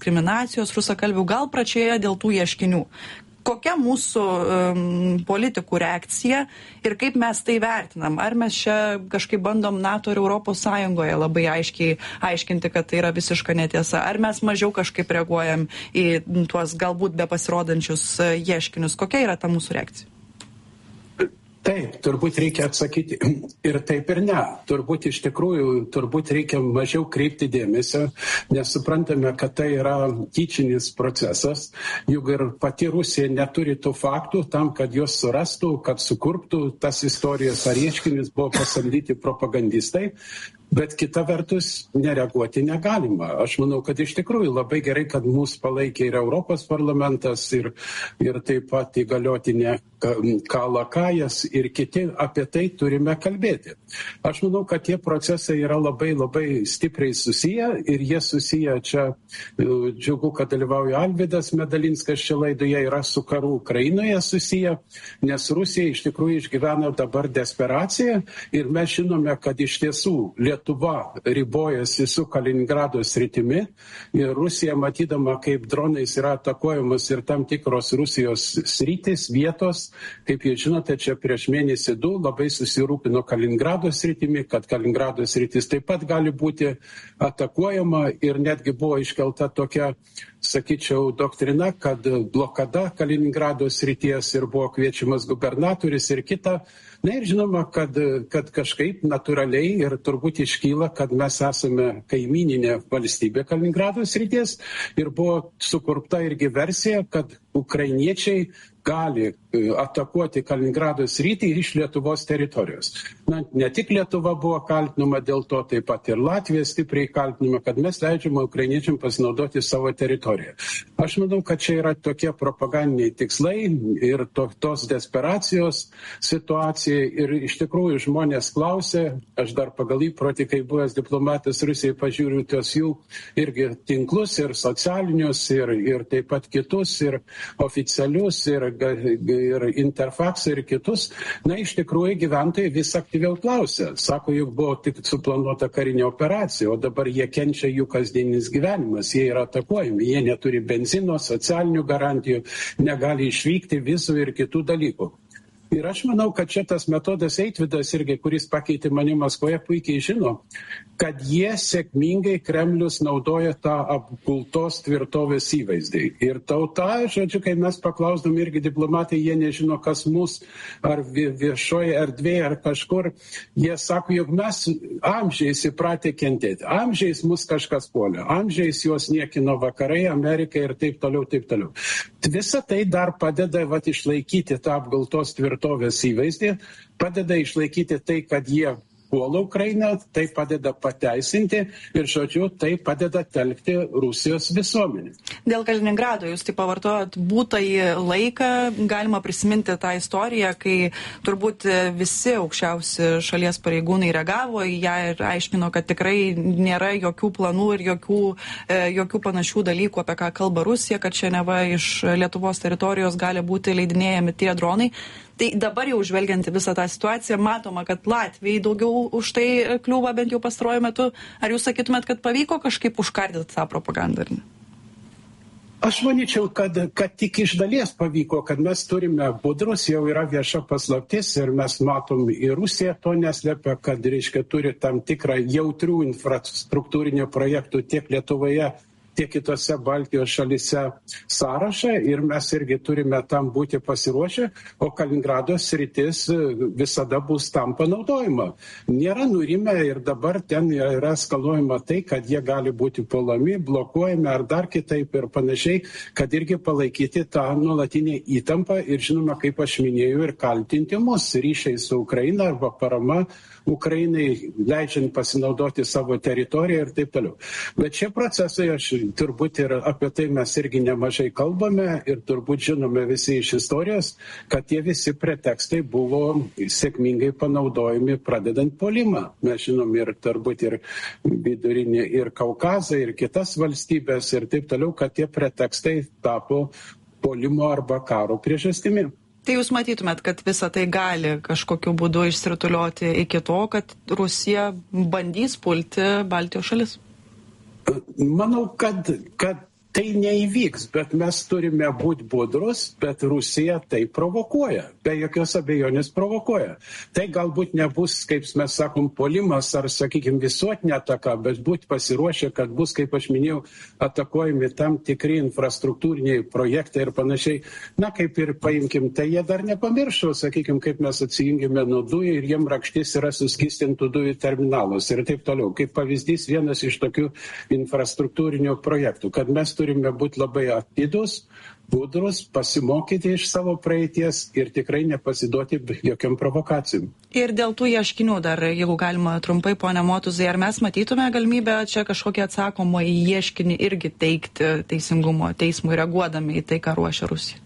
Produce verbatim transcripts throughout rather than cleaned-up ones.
diskriminacijos rusakalbių, gal pradžioje dėl tų ieškinių. Kokia mūsų um, politikų reakcija ir kaip mes tai vertinam? Ar mes čia kažkaip bandom NATO ir Europos Sąjungoje labai aiškiai aiškinti, kad tai yra visiška netiesa? Ar mes mažiau kažkaip reaguojam į tuos galbūt be pasirodančius ieškinius? Kokia yra ta mūsų reakcija? Taip, turbūt reikia atsakyti ir taip ir ne. Turbūt iš tikrųjų, turbūt reikia mažiau kreipti dėmesio, nes suprantame, kad tai yra tyčinis procesas, juk ir pati Rusija neturi tų faktų tam, kad jos surastų, kad sukurptų tas istorijas ar ieškinis buvo pasamdyti propagandistai. Bet kita vertus, nereaguoti negalima. Aš manau, kad iš tikrųjų labai gerai, kad mūsų palaikė ir Europos parlamentas, ir, ir taip pat įgaliotinė Kalakajas ir kiti, apie tai turime kalbėti. Aš manau, kad tie procesai yra labai labai stipriai susiję ir jie susiję čia, džiugu, kad dalyvauja Alvydas Medalinskas čia laidoje, yra su karu Ukrainoje susiję, nes Rusija iš tikrųjų išgyvena dabar desperaciją ir mes žinome, kad iš tiesų Lietuva ribojasi su Kaliningrado sritimi ir Rusija, matydama, kaip dronais yra atakuojamas ir tam tikros Rusijos sritis, vietos, kaip jūs žinote, čia prieš mėnesį du labai susirūpino Kaliningrado sritimi, kad Kaliningrado sritis taip pat gali būti atakuojama ir netgi buvo iškelta tokia, sakyčiau, doktrina, kad blokada Kaliningrado srities ir buvo kviečiamas gubernatorius ir kita. Na ir žinoma, kad, kad kažkaip natūraliai ir turbūt iškyla, kad mes esame kaimininė valstybė Kaliningrado srities ir buvo sukurpta irgi versija, kad ukrainiečiai gali atakuoti Kaliningrado sritį iš Lietuvos teritorijos. Na, ne tik Lietuva buvo kaltinama dėl to, taip pat ir Latvija stipriai kaltinama, kad mes leidžiame ukrainiečiam pasinaudoti savo teritoriją. Aš manau, kad čia yra tokie propagandiniai tikslai ir to, tos desperacijos situacija ir iš tikrųjų žmonės klausia, aš dar pagal įprotį, kai buvęs diplomatas Rusijai, pažiūriu tos jų irgi tinklus ir socialinius ir, ir taip pat kitus ir oficialius ir, ir Interfaxą ir kitus. Na, iš tikrųjų gyventojai vis aktyviau klausia. Sako, juk buvo tik suplanuota karinė operacija, o dabar jie kenčia jų kasdienis gyvenimas, jie yra atakuojami, jie neturi benzino, socialinių garantijų, negali išvykti, vizų ir kitų dalykų. Ir aš manau, kad čia tas metodas Eitvydas irgi, kuris pakeitė mane Maskvoje, puikiai žino, kad jie sėkmingai Kremlius naudoja tą apgultos tvirtovės įvaizdį. Ir tauta, žodžiu, kai mes paklausdom irgi diplomatai, jie nežino, kas mus ar viešoje erdvėje ar kažkur, jie sako, jog mes amžiais įpratę kentėti. Amžiais mus kažkas puolė, amžiais juos niekino vakarai, Amerika ir taip toliau, taip toliau. Visa tai dar padeda vat, išlaikyti tą apgultos tvirtovės įvaizdį, padeda išlaikyti tai, kad jie puola Ukrainą, tai padeda pateisinti ir, žodžiu, tai padeda telkti Rusijos visuomenį. Dėl Kaliningrado jūs taip pavartojot būtąjį laiką, galima prisiminti tą istoriją, kai turbūt visi aukščiausi šalies pareigūnai reagavo į ją ir aiškino, kad tikrai nėra jokių planų ir jokių, jokių panašių dalykų, apie ką kalba Rusija, kad čia neva iš Lietuvos teritorijos gali būti leidinėjami tie dronai. Tai dabar jau žvelgiant į visą tą situaciją, matoma, kad Latvijai daugiau už tai kliūva bent jau pastaruoju metu. Ar jūs sakytumėt, kad pavyko kažkaip užkardyti tą propagandą? Ar ne? Aš manyčiau, kad, kad tik iš dalies pavyko, kad mes turime budrus, jau yra vieša paslaptis ir mes matom, ir Rusija to neslepia, kad, reiškia, turi tam tikrą jautrių infrastruktūrinio projektų tiek Lietuvoje, tiek kitose Baltijos šalyse sąrašą ir mes irgi turime tam būti pasiruošę, o Kaliningrado sritis visada bus tam panaudojama. Nėra nurimę ir dabar ten yra eskaluojama tai, kad jie gali būti puolami, blokuojami ar dar kitaip ir panašiai, kad irgi palaikyti tą nuolatinę įtampą ir, žinoma, kaip aš minėjau, ir kaltinti mus ryšiai su Ukraina arba parama Ukrainai, leidžiant pasinaudoti savo teritoriją ir taip toliau. Bet šie procesai, aš turbūt ir apie tai mes irgi nemažai kalbame ir turbūt žinome visi iš istorijos, kad tie visi pretekstai buvo sėkmingai panaudojami pradedant puolimą. Mes žinom ir turbūt ir vidurinį, ir Kaukazą, ir kitas valstybės ir taip toliau, kad tie pretekstai tapo puolimo arba karo priežastimi. Tai jūs matytumėt, kad visa tai gali kažkokiu būdu išsirutulioti iki to, kad Rusija bandys pulti Baltijos šalis? Manau, kad, kad tai neįvyks, bet mes turime būti budrus, bet Rusija tai provokuoja, be jokios abejonės provokuoja. Tai galbūt nebus, kaip mes sakom, puolimas ar, sakykime, visuotinė ataka, bet būti pasiruošę, kad bus, kaip aš minėjau, atakuojami tam tikri infrastruktūriniai projektai ir panašiai. Na, kaip ir paimkim, tai jie dar nepamiršo, sakykime, kaip mes atsijungėme nuo dujų ir jiem rakštis yra suskystintų dujų terminalos ir taip toliau. Kaip pavyzdys, vienas iš tokių infrastruktūrinių projektų, kad mes turime būti labai atidus, budrus, pasimokyti iš savo praeities ir tikrai nepasiduoti jokiam provokacijom. Ir dėl tų ieškinių dar, jeigu galima trumpai, ponia Motuzai, ar mes matytume galimybę čia kažkokį atsakomą į ieškinį irgi teikti teisingumo teismui, reaguodami į tai, ką ruošia Rusija?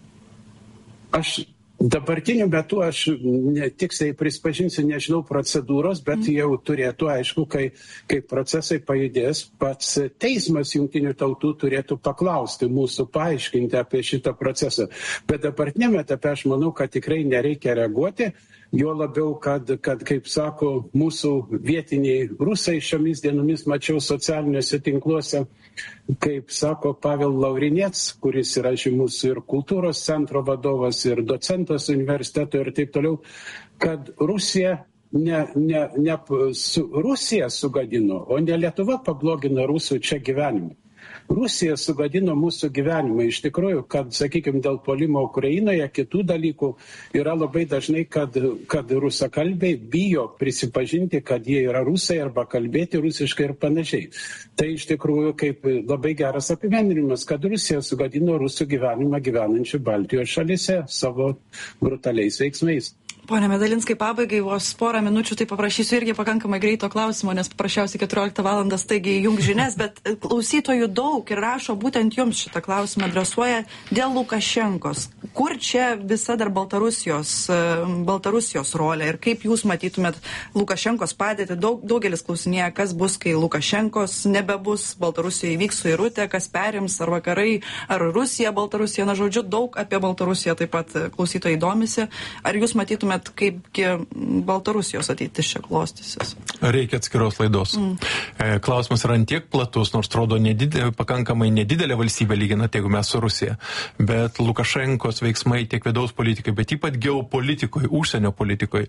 Aš dabartiniu metu aš ne, tiksliai prispažinsiu, nežinau procedūros, bet mm. jau turėtų, aišku, kai, kai procesai pajudės, pats teismas jungtinių tautų turėtų paklausti mūsų, paaiškinti apie šitą procesą. Bet dabartinėme etape aš manau, kad tikrai nereikia reaguoti, jo labiau, kad, kad kaip sako, mūsų vietiniai rusai šiomis dienomis mačiau socialiniuose tinkluose, kaip sako Pavel Laurinets, kuris yra žymus ir kultūros centro vadovas, ir docentas universiteto ir taip toliau, kad Rusija ne, ne, ne su, Rusija sugadino, o ne Lietuva pablogino rusų čia gyvenimą. Rusija sugadino mūsų gyvenimą. Iš tikrųjų, kad, sakykime, dėl puolimo Ukrainoje, kitų dalykų yra labai dažnai, kad, kad rusakalbiai bijo prisipažinti, kad jie yra rusai arba kalbėti rusiškai ir panašiai. Tai iš tikrųjų kaip labai geras apibendrinimas, kad Rusija sugadino rusų gyvenimą gyvenančių Baltijos šalyse savo brutaliais veiksmais. Pone Medalinskai, pabaigai vos porą minučių, tai paprašysiu irgi pakankamai greito klausimo, nes paprasčiausiai keturioliktą valandą staigiai jung žinias, bet klausytojų daug ir rašo būtent jums šitą klausimą adresuoja dėl Lukašenkos. Kur čia visa dar Baltarusijos, Baltarusijos rolė ir kaip jūs matytumėt Lukašenkos padėtį? Daug, daugelis klausinėja, kas bus, kai Lukašenkos nebebus, Baltarusijoje įvyks suirutė, kas perims, ar vakarai, ar Rusija, Baltarusija, na žodžiu, daug apie Baltarusiją taip pat klausytojai domisi. Ar jūs matytumėt, kaipgi Baltarusijos ateitis čia klostysis? Reikia atskiros laidos. Mm. Klausimas yra antiek platus, nors atrodo nedidė, pakankamai nedidelė valstybė lyginant, jeigu mes su Rusija. Bet Lukašenkos veiksmai tiek vidaus politikai, bet ypač geopolitikoje, užsienio politikoje.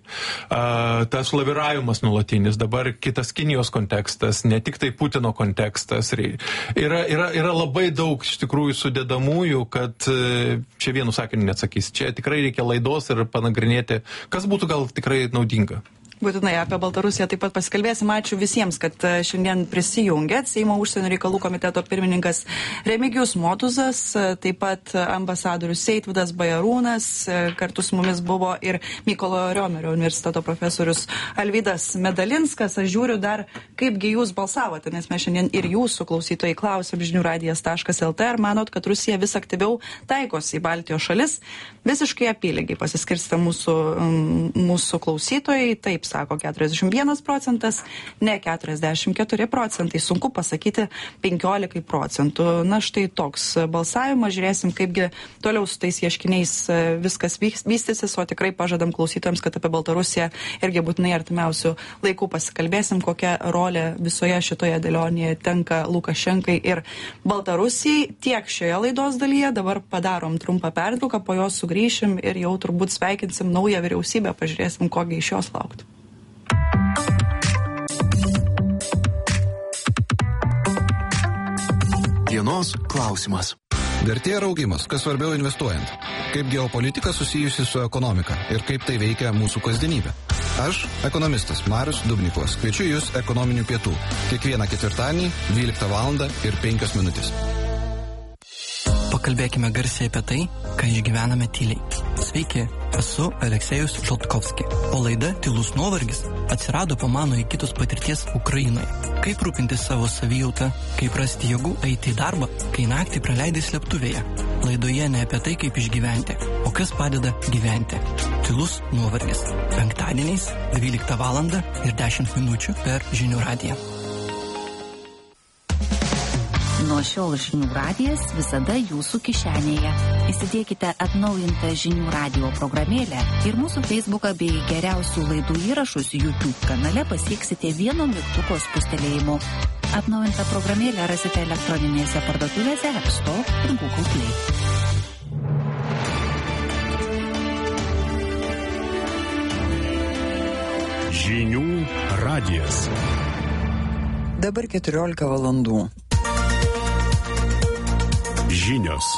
Tas laviravimas nuolatinis, dabar kitas Kinijos kontekstas, ne tik tai Putino kontekstas. Yra, yra, yra labai daug iš tikrųjų sudedamųjų, kad čia vienu sakiniu neatsakys. Čia tikrai reikia laidos ir panagrinėti, kas būtų gal tikrai naudinga. Būtinai apie Baltarusiją taip pat pasikalbėsim. Ačiū visiems, kad šiandien prisijungėt. Seimo užsienio reikalų komiteto pirmininkas Remigijus Motuzas, taip pat ambasadorius Eitvydas Bajarūnas, kartu su mumis buvo ir Mykolo Riomerio universiteto profesorius Alvydas Medalinskas. Aš žiūriu dar, kaipgi jūs balsavote, nes mes šiandien ir jūsų klausytojai klausėm žinių radijas taškas el tė. Ar manot, kad Rusija vis aktyviau taikosi į Baltijos šalis? Visiškai apylygiai pasiskirstė mūsų, mūsų klausytojai. Taip sako keturiasdešimt vienas procentas, ne keturiasdešimt keturi procentai, sunku pasakyti penkiolika procentų. Na štai toks balsavimas, žiūrėsim, kaipgi toliau su tais ieškiniais viskas vystysis, o tikrai pažadam klausytojams, kad apie Baltarusiją irgi būtinai artimiausių laikų pasikalbėsim, kokia rolė visoje šitoje dėlionėje tenka Lukašenkai ir Baltarusijai. Tiek šioje laidos dalyje, dabar padarom trumpą pertrauką, po jos sugrįšim ir jau turbūt sveikinsim naują vyriausybę, pažiūrėsim, kogi iš jos laukti. Dienos klausimas. Vertė ir augimas, kas svarbiau investuojant. Kaip geopolitika susijusi su ekonomika ir kaip tai veikia mūsų kasdienybę. Aš, ekonomistas Marius Dubnikovas, kviečiu jūs ekonominių pietų. Kiekvieną ketvirtadienį, dvyliktą valandą ir penkios minutės. Pakalbėkime garsiai apie tai, ką išgyvename tyliai. Sveiki, esu Aleksejus Žaltkovski, o laida Tylus nuovargis atsirado po mano įgytos patirties Ukrainoje. Kaip rūpintis savo savijautą, kaip rasti jėgų eiti į darbą, kai naktį praleidai slėptuvėje. Laidoje ne apie tai, kaip išgyventi, o kas padeda gyventi. Tylus nuovargis. Penktadieniais, dvyliktą valandą ir dešimt minučių per žinių radiją. Nuo šiol žinių radijas visada jūsų kišenėje. Įsidėkite atnaujintą žinių radijo programėlę ir mūsų Facebooką bei geriausių laidų įrašus YouTube kanale pasieksite vieno mygtuko spustelėjimu. Atnaujintą programėlę rasite elektroninėse parduotuvėse App Store ir Google Play. Žinių radijas. Dabar keturiolika valandų. Žinios.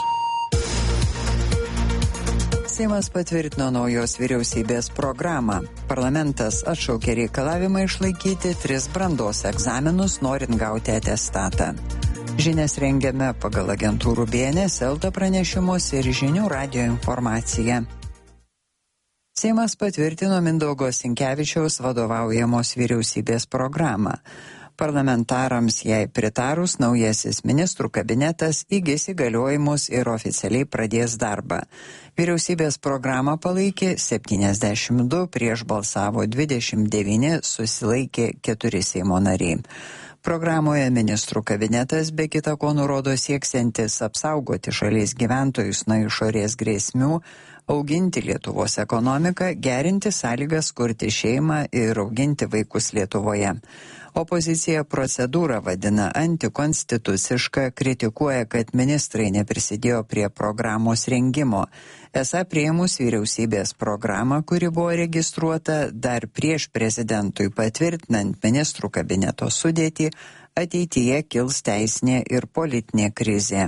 Seimas patvirtino naujos vyriausybės programą. Parlamentas atšaukė reikalavimą išlaikyti tris brandos egzaminus, norint gauti atestatą. Žinias rengiame pagal agentūrų B N S, Elta pranešimus ir Žinių radijo informaciją. Seimas patvirtino Mindaugo Sinkevičiaus vadovaujamos vyriausybės programą. Parlamentarams jai pritarus naujasis ministrų kabinetas įgis įgaliojimus ir oficialiai pradės darbą. Vyriausybės programą palaikė septyniasdešimt du, prieš balsavo dvidešimt devyni, susilaikė keturi Seimo nariai. Programoje ministrų kabinetas be kita ko nurodo sieksiantis apsaugoti šalies gyventojus nuo išorės grėsmių, auginti Lietuvos ekonomiką, gerinti sąlygas kurti šeimą ir auginti vaikus Lietuvoje. Opozicija procedūrą vadina antikonstitucišką, kritikuoja, kad ministrai neprisidėjo prie programos rengimo. Esą priėmus vyriausybės programą, kuri buvo registruota dar prieš prezidentui patvirtinant ministrų kabineto sudėtį, ateityje kils teisinė ir politinė krizė.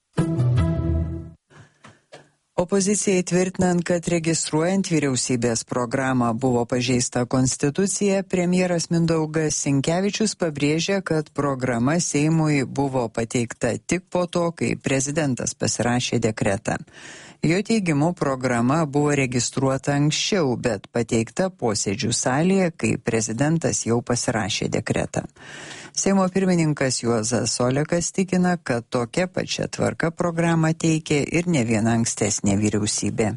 Opozicijai tvirtinant, kad registruojant vyriausybės programą buvo pažeista konstitucija, premjeras Mindaugas Sinkevičius pabrėžė, kad programa Seimui buvo pateikta tik po to, kai prezidentas pasirašė dekretą. Jo teigimu, programa buvo registruota anksčiau, bet pateikta posėdžių salėje, kai prezidentas jau pasirašė dekretą. Seimo pirmininkas Juozas Olekas tikina, kad tokia pačia tvarka programą teikė ir ne viena ankstesnė vyriausybė.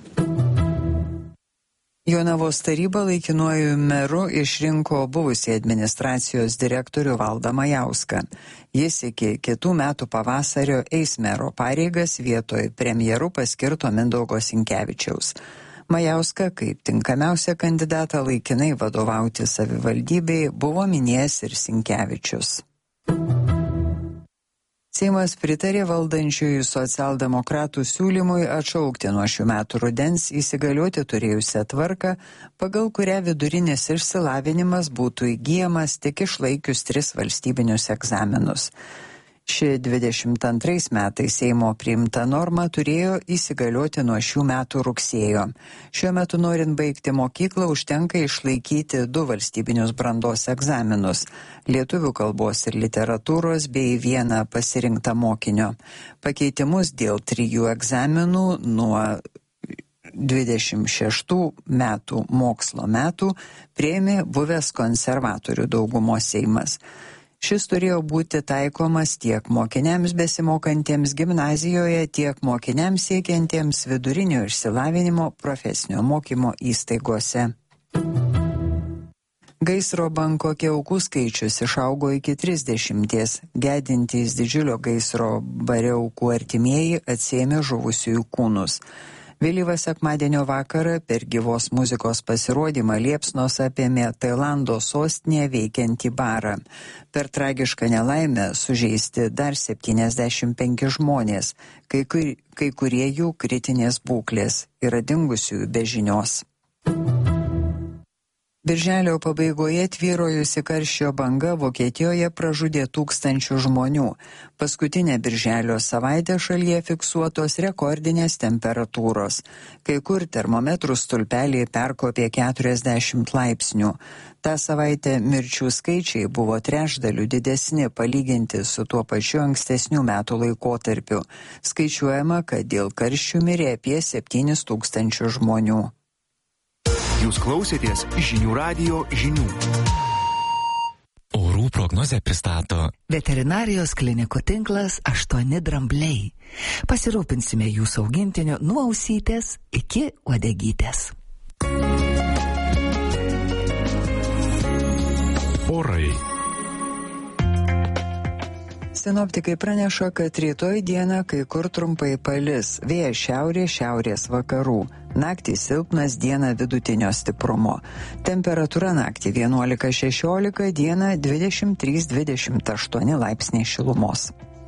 Jonavos taryba laikinuoju meru išrinko buvusį administracijos direktorių Valdą Majauską. Jis iki kitų metų pavasario eis mero pareigas vietoj premjeru paskirto Mindaugo Sinkevičiaus. Majauską kaip tinkamiausią kandidatą laikinai vadovauti savivaldybei buvo minėjęs ir Sinkevičius. Seimas pritarė valdančiųjų socialdemokratų siūlymui atšaukti nuo šių metų rudens įsigalioti turėjusią tvarką, pagal kurią vidurinis išsilavinimas būtų įgyjamas tik išlaikius tris valstybinius egzaminus. Ši dvidešimt antrais metais Seimo priimta norma turėjo įsigalioti nuo šių metų rugsėjo. Šiuo metu norint baigti mokyklą užtenka išlaikyti du valstybinius brandos egzaminus – lietuvių kalbos ir literatūros bei vieną pasirinktą mokinio. Pakeitimus dėl trijų egzaminų nuo dvidešimt šeštų metų mokslo metų priėmė buvęs konservatorių daugumos Seimas. Šis turėjo būti taikomas tiek mokiniams besimokantiems gimnazijoje, tiek mokiniams siekiantiems vidurinio išsilavinimo profesinio mokymo įstaigose. Gaisro Bankoke aukų skaičius išaugo iki trisdešimties. Gedintys didžiulio gaisro bare aukų artimieji atsiėmė žuvusiųjų kūnus. Vėlyvą sekmadienio vakarą per gyvos muzikos pasirodymą liepsnos apėmė Tailando sostinėje veikiantį barą. Per tragišką nelaimę sužeisti dar septyniasdešimt penki žmonės, kai, kur, kai kurie jų kritinės būklės, yra dingusiųjų be žinios. Birželio pabaigoje tvyrojusi karščio banga Vokietijoje pražudė tūkstančių žmonių. Paskutinę birželio savaitę šalyje fiksuotos rekordinės temperatūros. Kai kur termometrų stulpeliai perkopė keturiasdešimt laipsnių. Ta savaitę mirčių skaičiai buvo trečdaliu didesni palyginti su tuo pačiu ankstesnių metų laikotarpiu. Skaičiuojama, kad dėl karščių mirė apie septynis tūkstančius žmonių. Jūs klausėtės Žinių radijo žinių. Orų prognozę pristato Veterinarijos klinikų tinklas aštuoni drambliai. Pasirūpinsime jūsų augintiniu nuo ausytės iki uodegytės. Orai. Sinoptikai praneša, kad rytoj dieną kai kur trumpai palis, vėjas šiaurės, šiaurės vakarų. Naktį silpnas, dieną vidutinio stiprumo. Temperatūra naktį vienuolika šešiolika, dieną dvidešimt trys dvidešimt aštuoni laipsniai šilumos.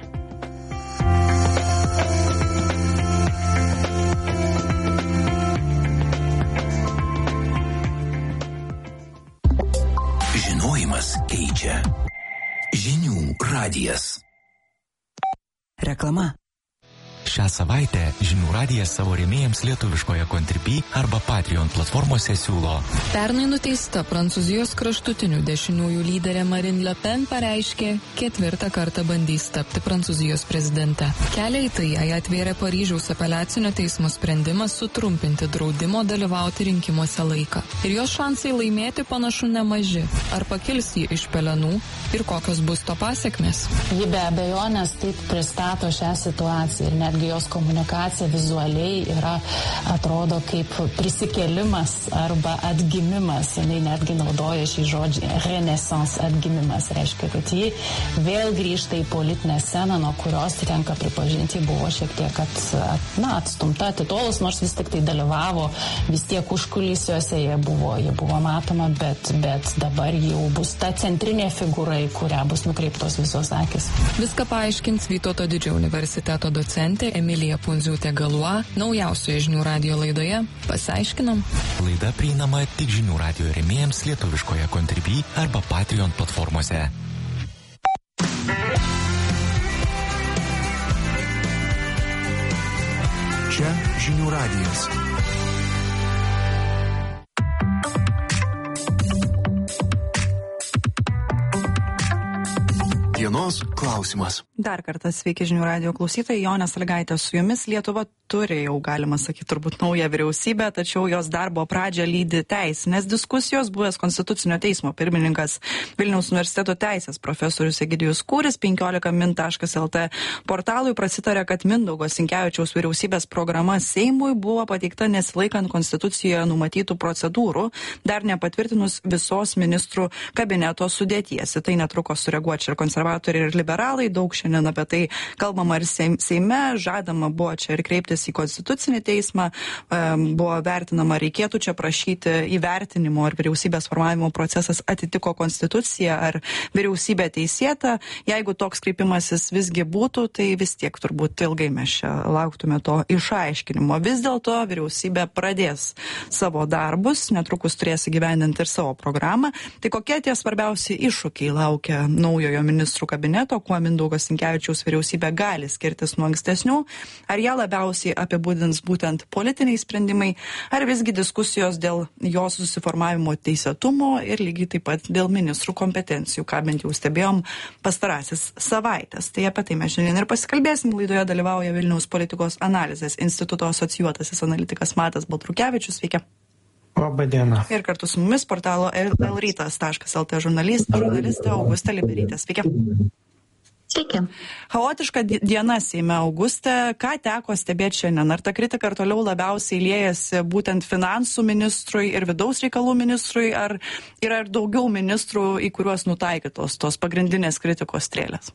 Žinojimas keičia. Žinių radijas. Reklama. Šią savaitę Žinių radijas savo rėmėjams lietuviškoje Contribui arba Patreon platformose siūlo. Pernai nuteista Prancūzijos kraštutinių dešiniųjų lyderė Marine Le Pen pareiškė, ketvirtą kartą bandys tapti Prancūzijos prezidente. Kelią į tai jai atvėrė Paryžiaus apeliacinio teismo sprendimas sutrumpinti draudimo dalyvauti rinkimuose laiką. Ir jos šansai laimėti panašu nemaži. Ar pakils ji iš pelenų ir kokios bus to pasiekmės? Ji be abejonės taip pristato šią situaciją ir netgi jos komunikacija vizualiai yra, atrodo, kaip prisikėlimas arba atgimimas. Jinai netgi naudoja šį žodžį renesans, atgimimas. Reiškia, kad ji vėl grįžta į politinę sceną, nuo kurios tenka pripažinti, buvo šiek tiek at, at, na, atstumta, atitolus, nors vis tik tai dalyvavo, vis tiek užkulisiuose jie buvo, jie buvo matoma, bet, bet dabar jau bus ta centrinė figūra, į kurią bus nukreiptos visos akis. Viską paaiškins Vytauto Didžiojo universiteto docentė Emilija Pundziūtė-Galua naujausioje Žinių radijo laidoje Pasiaiškinam. Laida prieinama tik Žinių radijo rėmėjams lietuviškoje Contribui arba Patreon platformose. Čia Žinių radijas. Dienos klausimas. Dar kartą sveiki Žinių radijo klausytojai, Jonė Sąlygaitė su jumis. Lietuva turi jau, galima sakyti, turbūt naują vyriausybę, tačiau jos darbo pradžią lydi teisinės diskusijos. Buvęs Konstitucinio teismo pirmininkas Vilniaus universiteto teisės profesorius Egidijus Kūris penkiolika min taškas el tė portalui prasitarė, kad Mindaugo Sinkevičiaus vyriausybės programa Seimui buvo pateikta nesilaikant Konstitucijoje numatytų procedūrų, dar nepatvirtinus visos ministrų kabineto sudėties. Į tai netruko sureaguoti ir konservatoriai ir liberalai, daug šiandien apie tai kalbama ir Seime, žadama buvo čia ir kreiptis į Konstitucinį teismą, buvo vertinama, reikėtų čia prašyti įvertinimo, ar vyriausybės formavimo procesas atitiko Konstituciją, ar vyriausybė teisėta. Jeigu toks kreipimasis visgi būtų, tai vis tiek turbūt ilgai mes čia lauktume to išaiškinimo. Vis dėlto vyriausybė pradės savo darbus, netrukus turės įgyvendinti ir savo programą. Tai kokie tie svarbiausi iššūkiai laukia naujojo ministrų kabineto, kuo Mindaugo Sinkevičiaus vyriausybė gali skirtis nuo ankstesnių, ar ją labiausiai apibūdins būtent politiniai sprendimai, ar visgi diskusijos dėl jos susiformavimo teisėtumo ir lygiai taip pat dėl ministrų kompetencijų, ką bent jau stebėjom pastarasis savaitės. Tai apie tai mes šiandien ir pasikalbėsim. Laidoje dalyvauja Vilniaus politikos analizės instituto asocijuotasis analitikas Matas Baltrukevičius. Sveiki. Labą dieną. Ir kartu su mumis portalo elrytas taškas el tė žurnalistė, žurnalistė Augustė Liberytė. Sveiki. Sveiki. Chaotiška diena Seime, Augustė. Ką teko stebėti šiandien? Ar ta kritika ir toliau labiausiai liejasi būtent finansų ministrui ir vidaus reikalų ministrui, ar yra ir daugiau ministrų, į kuriuos nutaikytos tos pagrindinės kritikos strėlės?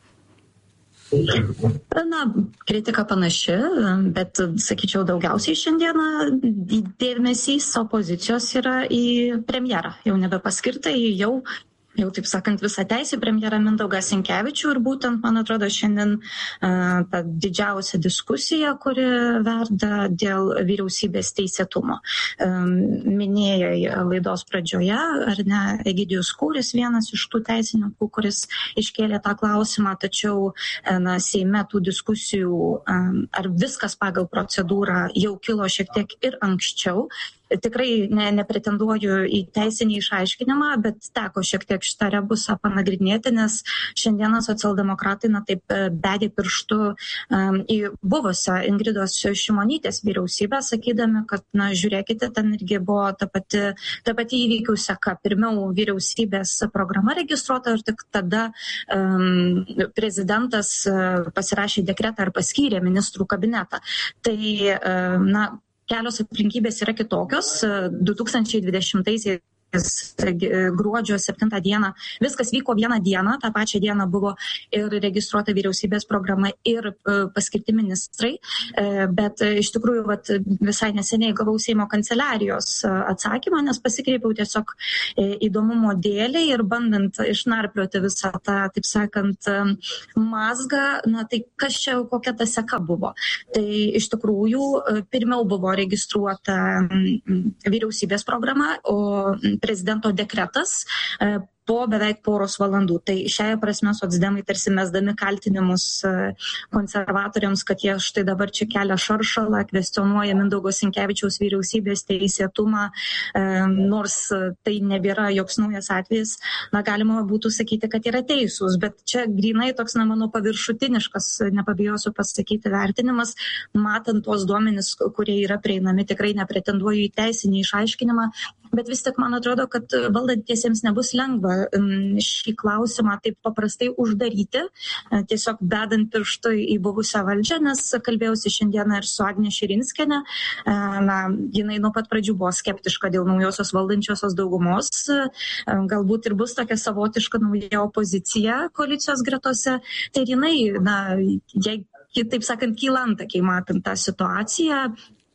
Na, kritika panaši, bet, sakyčiau, daugiausiai šiandieną dėmesys opozicijos yra į premjerą. Jau nebepaskirta, jau jau taip sakant, visą teisę premjerą Mindaugą Sinkevičių ir būtent, man atrodo, šiandien uh, ta didžiausia diskusija, kuri verda dėl vyriausybės teisėtumo. Um, minėjai laidos pradžioje, ar ne, Egidijus Kūris, vienas iš tų teisininkų, kuris iškėlė tą klausimą, tačiau na, Seime tų diskusijų, um, ar viskas pagal procedūrą jau kilo šiek tiek ir anksčiau. Tikrai ne, nepretenduoju į teisinį išaiškinimą, bet teko šiek tiek šitą rebusą panagrinėti, nes šiandieną socialdemokratai na, taip bedė pirštu um, į buvusią Ingridos Šimonytės vyriausybę, sakydami, kad, na, žiūrėkite, ten irgi buvo ta pati, ta pati įvykių seka. Pirmiau vyriausybės programa registruota ir tik tada um, prezidentas uh, pasirašė dekretą ir paskyrė ministrų kabinetą. Tai, uh, na, kelios aplinkybės yra kitokios. du tūkstančiai dvidešimtaisiais gruodžio septintą dieną. Viskas vyko vieną dieną, tą pačią dieną buvo ir registruota vyriausybės programa ir paskirti ministrai, bet iš tikrųjų vat, visai neseniai gavau Seimo kanceliarijos atsakymą, nes pasikreipiau tiesiog įdomumo dėliai ir bandant išnarplioti visą tą, taip sakant, mazgą, na tai kas čia, kokia ta seka buvo. Tai iš tikrųjų pirmiau buvo registruota vyriausybės programa, o prezidento dekretas po beveik poros valandų. Tai šiai prasme socdemai tarsi mesdami kaltinimus konservatoriams, kad jie štai dabar čia kelia šaršalą, kvestionuoja Mindaugo Sinkevičiaus vyriausybės teisėtumą, nors tai nebėra joks naujas atvejis, na galima būtų sakyti, kad yra teisūs, bet čia grinai toks, na manau, paviršutiniškas, nepabijosiu pasakyti, vertinimas, matant tuos duomenis, kurie yra prieinami, tikrai nepretenduoju į teisinį išaiškinimą, bet vis tik man atrodo, kad valdantiesiems nebus lengva šį klausimą taip paprastai uždaryti, tiesiog bedant pirštu į buvusią valdžią, nes kalbėjausi šiandieną ir su Agne Širinskiene, na, jinai nuo pat pradžių buvo skeptiška dėl naujosios valdančiosios daugumos, galbūt ir bus tokia savotiška nauja opozicija koalicijos gretose, tai jinai, na, jei, taip sakant, kyla antakiai matant tą situaciją.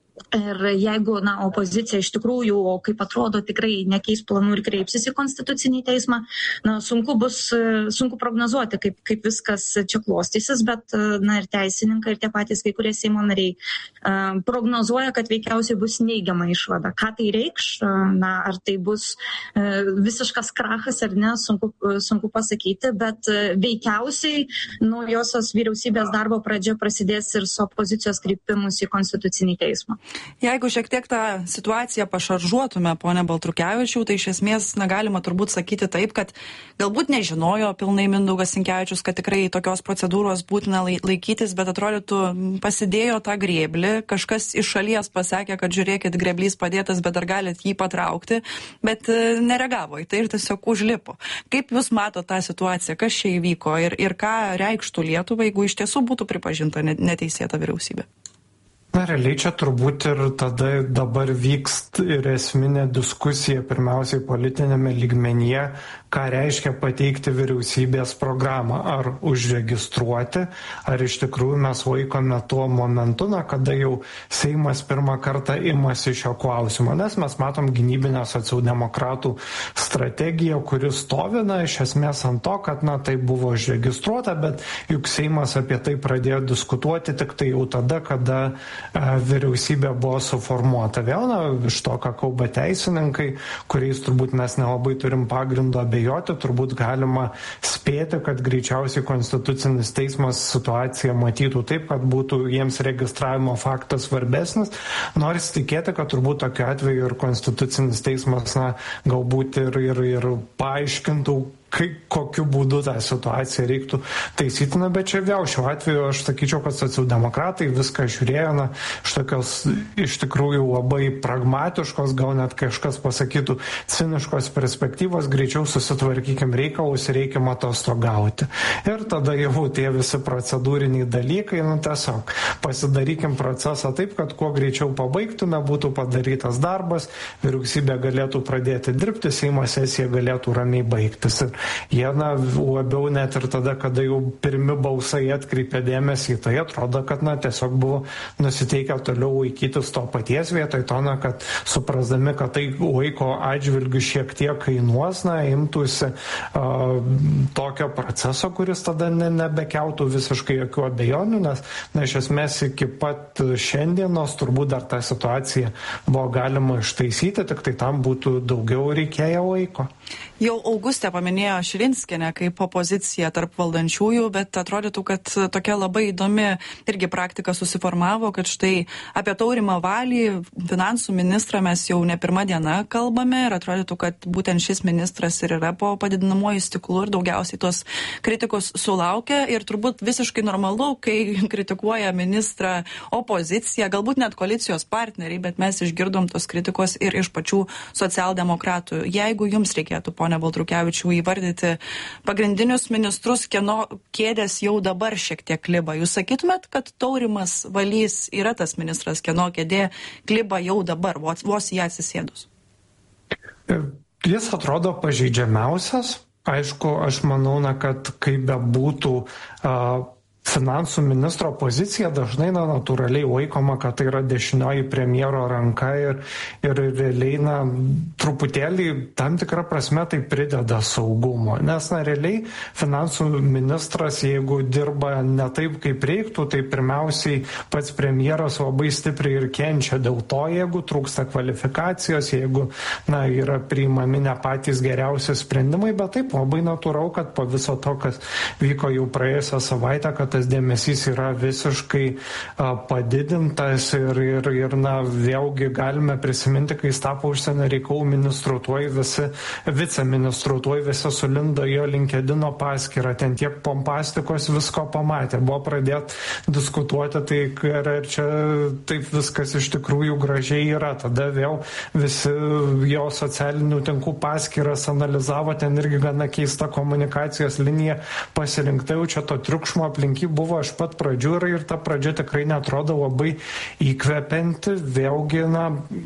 Ir jeigu, na, opozicija iš tikrųjų, o kaip atrodo, tikrai nekeis planų ir kreipsis į konstitucinį teismą, na, sunku bus, sunku prognozuoti, kaip, kaip viskas čia klostysis, bet, na, ir teisininkai, ir tie patys kai kurie Seimo nariai uh, prognozuoja, kad veikiausiai bus neigiama išvada. Ką tai reikš, uh, na, ar tai bus uh, visiškas krachas ar ne, sunku, uh, sunku pasakyti, bet uh, veikiausiai naujosios vyriausybės darbo pradžia prasidės ir su opozicijos kreipimus į konstitucinį teismą. Jeigu šiek tiek tą situaciją pašaržuotume, pone Baltrukevičiau, tai iš esmės negalima turbūt sakyti taip, kad galbūt nežinojo pilnai Mindaugas Sinkevičius, kad tikrai tokios procedūros būtina laikytis, bet atrodytų pasidėjo tą grėblį, kažkas iš šalies pasakė, kad žiūrėkit, grėblys padėtas, bet dar galit jį patraukti, bet nereagavo į tai ir tiesiog užlipo. Kaip Jūs mato tą situaciją, kas čia įvyko ir, ir ką reikštų Lietuvai, jeigu iš tiesų būtų pripažinta neteisėta vyriausybė? Na, realiai čia turbūt ir tada dabar vykst ir esminė diskusija pirmiausiai politinėme lygmenyje, ką reiškia pateikti vyriausybės programą, ar užregistruoti, ar iš tikrųjų mes laikome tuo momentu, na, kada jau Seimas pirmą kartą imasi šio klausimo, nes mes matom gynybinę socialdemokratų strategiją, kuri stovi, na, iš esmės ant to, kad, na, tai buvo užregistruota, bet juk Seimas apie tai pradėjo diskutuoti tik tai jau tada, kada vyriausybė buvo suformuota. Vėl, na, iš to, ką kalba teisininkai, kuriais turbūt mes nelabai turim pagrindo abejoti, turbūt galima spėti, kad greičiausiai Konstitucinis teismas situaciją matytų taip, kad būtų jiems registravimo faktas svarbesnis. Noris tikėti, kad turbūt tokiu atveju ir Konstitucinis teismas, na, galbūt ir, ir, ir paaiškintų, kaip, kokiu būdu tą situaciją reiktų taisytina, bet čia vėl šiuo atveju aš sakyčiau, kad socialdemokratai viską žiūrėjo, na, iš tokios iš tikrųjų labai pragmatiškos, gal net kažkas pasakytų ciniškos perspektyvos, greičiau susitvarkykim reikalus ir reikia atostogauti. Ir tada jau tie visi procedūriniai dalykai, nu tiesiog pasidarykim procesą taip, kad kuo greičiau pabaigtume, būtų padarytas darbas, vyriausybė galėtų pradėti dirbti, Seimo sesija galėtų ramiai baigtis. Ir jie, na, labiau net ir tada, kada jau pirmi balsai atkreipė dėmesį į tai, atrodo, kad, na, tiesiog buvo nusiteikę toliau laikytis to paties vietoj to, na, kad suprasdami, kad tai laiko atžvilgių šiek tiek kainuos, na, imtųsi uh, tokio proceso, kuris tada ne, nebekeltų visiškai jokių abejonių, nes, na, iš esmės iki pat šiandienos turbūt dar tą situaciją buvo galima ištaisyti, tik tai tam būtų daugiau reikėję laiko. Jau Augustė paminėjo Širinskienę kaip opozicija tarp valdančiųjų, bet atrodytų, kad tokia labai įdomi irgi praktika susiformavo, kad štai apie Taurimą Valį, finansų ministrą, mes jau ne pirmą dieną kalbame ir atrodytų, kad būtent šis ministras ir yra po padidinamuoju stiklu ir daugiausiai tos kritikos sulaukia ir turbūt visiškai normalu, kai kritikuoja ministrą opozicija, galbūt net koalicijos partneriai, bet mes išgirdom tos kritikos ir iš pačių socialdemokratų. Jeigu jums reikėtų, pone Baltrukevičiau, įvardyti pagrindinius ministrus, kieno kėdės jau dabar šiek tiek kliba. Jūs sakytumėt, kad Taurimas Valys yra tas ministras, kieno kėdė kliba jau dabar, vos, vos ją atsisėdus? jis atrodo pažeidžiamiausias. Aišku, aš manau, na, kad kaip bebūtų uh, finansų ministro pozicija dažnai na, natūraliai laikoma, kad tai yra dešinioji premjero ranka ir, ir realiai na, truputėlį tam tikrą prasme tai prideda saugumo. Nes na, realiai finansų ministras, jeigu dirba ne taip, kaip reiktų, tai pirmiausiai pats premjeras labai stipriai ir kenčia dėl to, jeigu trūksta kvalifikacijos, jeigu na, yra priimami ne patys geriausi sprendimai, bet taip labai natūralu, kad po viso to, kas vyko jau praėjusią savaitę, kad tas dėmesys yra visiškai a, padidintas ir, ir, ir na, vėlgi galime prisiminti, kai jis tapo užsienio reikalų ministru, tuoj visi, viceministru, tuoj visi sulindo jo LinkedIno paskyrą, ten tiek pompastikos visko pamatė, buvo pradėt diskutuoti, tai ar, ar čia taip viskas iš tikrųjų gražiai yra, tada vėl visi jo socialinių tinklų paskyras analizavo, ten irgi gana keista komunikacijos linija pasirinkta, jau čia to triukšmo aplink buvo iš pat pradžių ir, ir ta pradžia tikrai netrodo labai įkvepianti. Vėlgi, na,